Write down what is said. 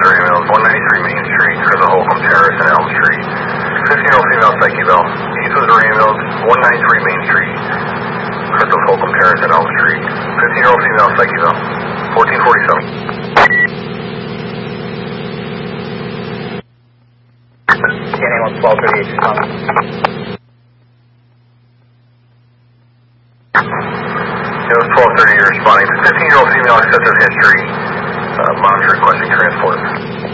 under ambulance, 193 Main Street, Crystal Holcomb Terrace and Elm Street. 15-year-old female psych eval. East Missouri ambulance, 193 Main Street, Crystal Holcomb Terrace and Elm Street. 15-year-old female psych eval. 1447. Scanning 1238, responding. It was 1230, you're responding. 15-year-old female excessive history. Monitor requesting transport.